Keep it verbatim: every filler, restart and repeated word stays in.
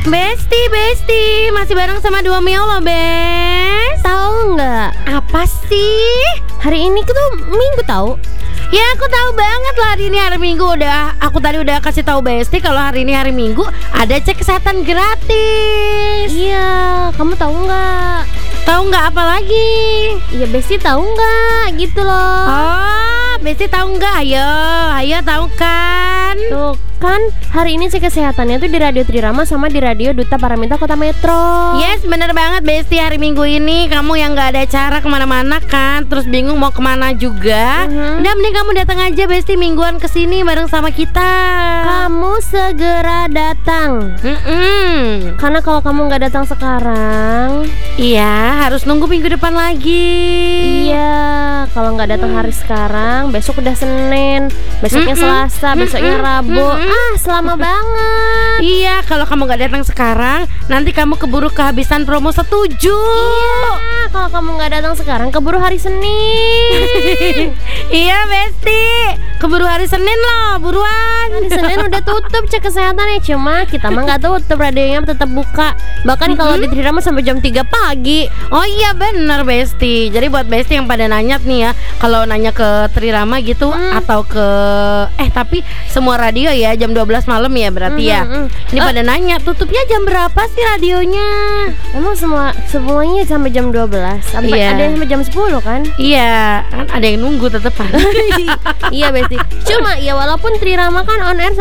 Besti, Besti, masih bareng sama Dua Mio loh, Bes. Tahu nggak? Apa sih? Hari ini tuh Minggu tahu? Ya aku tahu banget lah, hari ini hari Minggu. Udah, aku tadi udah kasih tahu Besti kalau hari ini hari Minggu ada cek kesehatan gratis. Iya, kamu tahu nggak? Tahu nggak apa lagi? Iya, Besti tahu nggak gitu loh. Oh, Besti tahu nggak? Ayo, ayo tahu kan? Tuh kan hari ini cek kesehatannya tuh di Radio Trirama sama di Radio Duta Paramita Kota Metro. Yes, bener banget Besti, hari Minggu ini kamu yang nggak ada acara kemana-mana kan, terus bingung mau kemana juga. Mhm. Udah mending kamu datang aja Besti mingguan kesini bareng sama kita. Kamu segera datang. Mm-mm. Karena kalau kamu nggak datang sekarang, Iya, harus nunggu minggu depan lagi. iya, kalau nggak datang hari sekarang, besok udah Senin, besoknya Mm-mm. Selasa, besoknya Mm-mm. Rabu. Mm-mm. Ah, selama banget. Iya, kalau kamu nggak datang sekarang, nanti kamu keburu kehabisan promo setuju. Iya, kalau kamu nggak datang sekarang, keburu hari Senin. Iya Besti, keburu hari Senin loh, buruan. Hari Senin udah tutup cek kesehatan ya, cuma kita mah nggak tutup, radionya tetap buka. Bahkan kalau di Trirama sampai jam tiga pagi. Oh iya bener Besti. Jadi buat Besti yang pada nanya nih ya, kalau nanya ke Trirama gitu Hmm. atau ke eh tapi semua radio ya jam dua belas malam ya berarti ya. Hmm, hmm. Ini Eh. pada nanya tutupnya jam berapa sih radionya? Emang semua semuanya sampai jam dua belas, sampai Iya. ada yang sampai jam sepuluh kan? Iya, kan ada yang nunggu tetepan. Iya, Besti. Cuma ya walaupun Trirama kan on air